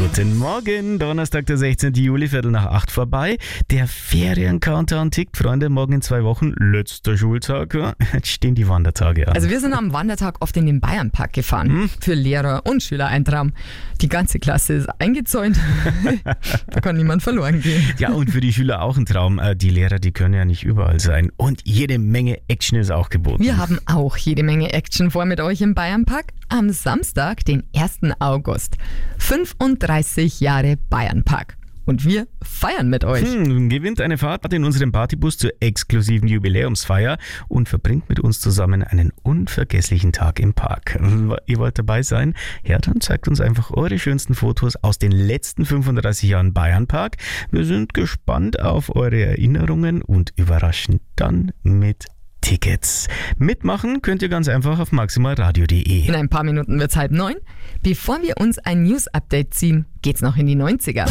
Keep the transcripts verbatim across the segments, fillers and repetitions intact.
Guten Morgen, Donnerstag, der sechzehnten Juli, Viertel nach acht vorbei. Der Ferien-Countdown tickt, Freunde, morgen in zwei Wochen, letzter Schultag. Ja, jetzt stehen die Wandertage an. Also wir sind am Wandertag oft in den Bayernpark gefahren. Hm? Für Lehrer und Schüler ein Traum. Die ganze Klasse ist eingezäunt. Da kann niemand verloren gehen. Ja, und für die Schüler auch ein Traum. Die Lehrer, die können ja nicht überall sein. Und jede Menge Action ist auch geboten. Wir haben auch jede Menge Action vor mit euch im Bayernpark. Am Samstag, den ersten August. fünfunddreißig Jahre Bayernpark. Und wir feiern mit euch. Hm, gewinnt eine Fahrt in unserem Partybus zur exklusiven Jubiläumsfeier und verbringt mit uns zusammen einen unvergesslichen Tag im Park. Ihr wollt dabei sein? Ja, dann zeigt uns einfach eure schönsten Fotos aus den letzten fünfunddreißig Jahren Bayernpark. Wir sind gespannt auf eure Erinnerungen und überraschen dann mit Tickets. Mitmachen könnt ihr ganz einfach auf maximalradio punkt de. In ein paar Minuten wird's halb neun. Bevor wir uns ein News-Update ziehen, geht's noch in die neunziger.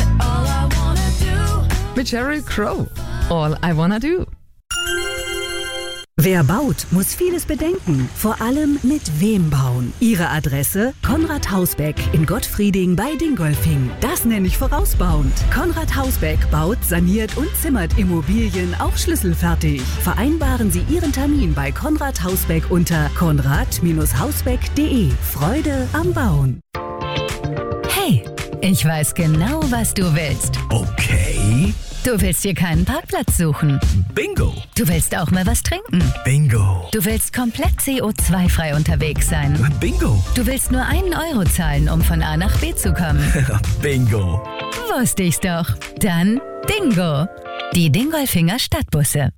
Mit Sheryl Crow. All I Wanna Do. Wer baut, muss vieles bedenken. Vor allem mit wem bauen. Ihre Adresse? Konrad Hausbeck in Gottfrieding bei Dingolfing. Das nenne ich vorausbauend. Konrad Hausbeck baut, saniert und zimmert Immobilien auch schlüsselfertig. Vereinbaren Sie Ihren Termin bei Konrad Hausbeck unter konrad Hausbeck punkt de. Freude am Bauen. Hey, ich weiß genau, was du willst. Okay. Du willst dir keinen Parkplatz suchen. Bingo. Du willst auch mal was trinken. Bingo. Du willst komplett C O zwei frei unterwegs sein. Bingo. Du willst nur einen Euro zahlen, um von A nach B zu kommen. Bingo. Wusste ich's doch. Dann Dingo. Die Dingolfinger Stadtbusse.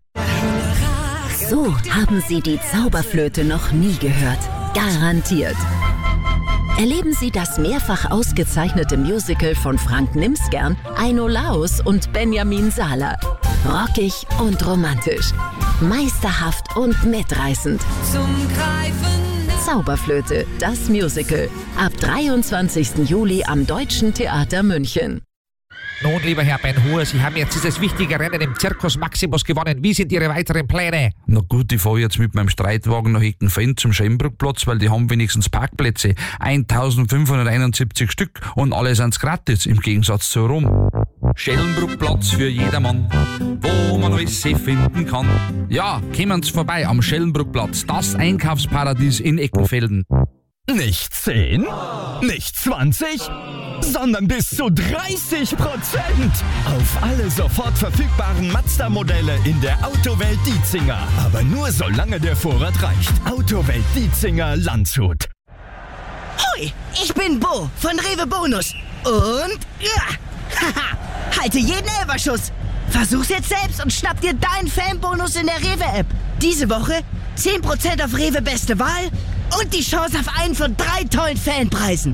So haben Sie die Zauberflöte noch nie gehört. Garantiert. Erleben Sie das mehrfach ausgezeichnete Musical von Frank Nimsgern, Aino Laus und Benjamin Sahler. Rockig und romantisch. Meisterhaft und mitreißend. Zum Greifen. Zauberflöte, das Musical. Ab dreiundzwanzigsten Juli am Deutschen Theater München. Nun, lieber Herr Ben-Hur, Sie haben jetzt dieses wichtige Rennen im Circus Maximus gewonnen. Wie sind Ihre weiteren Pläne? Na gut, ich fahre jetzt mit meinem Streitwagen nach Eckenfenn zum Schellenbrückplatz, weil die haben wenigstens Parkplätze. eintausendfünfhunderteinundsiebzig Stück und alle sind's gratis, im Gegensatz zu Rom. Schellenbrückplatz für jedermann, wo man alles finden kann. Ja, kommen's vorbei am Schellenbrückplatz, das Einkaufsparadies in Eckenfelden. Nicht zehn, nicht zwanzig, sondern bis zu dreißig Prozent auf alle sofort verfügbaren Mazda-Modelle in der Autowelt Dietzinger. Aber nur solange der Vorrat reicht. Autowelt Dietzinger Landshut. Hoi, ich bin Bo von Rewe Bonus. Und ja, haha, halte jeden Elferschuss. Versuch's jetzt selbst und schnapp dir deinen Fanbonus in der Rewe-App. Diese Woche zehn Prozent auf Rewe Beste Wahl und die Chance auf einen von drei tollen Fanpreisen.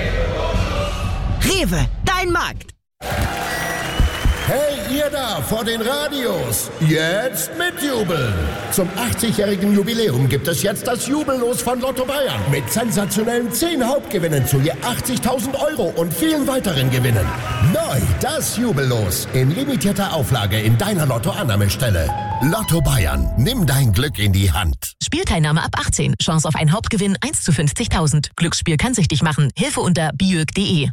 Rewe, dein Markt. Hey, ihr da vor den Radios, jetzt mitjubeln. Zum achtzigjährigen Jubiläum gibt es jetzt das Jubellos von Lotto Bayern. Mit sensationellen zehn Hauptgewinnen zu je achtzigtausend Euro und vielen weiteren Gewinnen. Neu, das Jubellos. In limitierter Auflage in deiner Lotto-Annahmestelle. Lotto Bayern, nimm dein Glück in die Hand. Spielteilnahme ab achtzehn. Chance auf einen Hauptgewinn eins zu fünfzigtausend. Glücksspiel kann süchtig machen. Hilfe unter biög punkt de.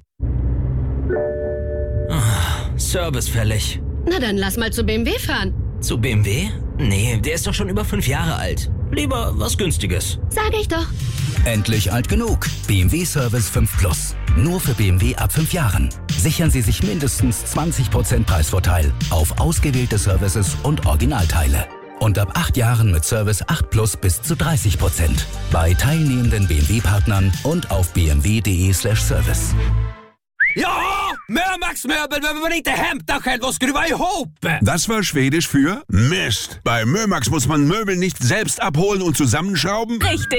Service fällig. Na dann lass mal zu B M W fahren. Zu B M W? Nee, der ist doch schon über fünf Jahre alt. Lieber was Günstiges. Sag ich doch. Endlich alt genug. B M W Service fünf Plus. Nur für B M W ab fünf Jahren. Sichern Sie sich mindestens zwanzig Prozent Preisvorteil auf ausgewählte Services und Originalteile. Und ab acht Jahren mit Service acht Plus bis zu dreißig Prozent. Bei teilnehmenden B M W-Partnern und auf b m w punkt de slash service. Ja, Mörmax Möbel, wenn man nicht det hämta själv och skruva ihop. Das war Schwedisch für Mist. Bei Mörmax muss man Möbel nicht selbst abholen und zusammenschrauben. Richtig.